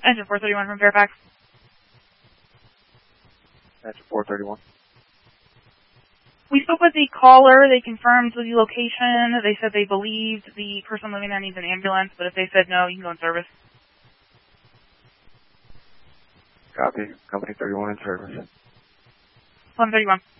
Engine 431 from Fairfax. Engine 431. We spoke with the caller. They confirmed the location. They said they believed the person living there needs an ambulance, but if they said no, you can go in service. Copy. Company 31 in service. 1131.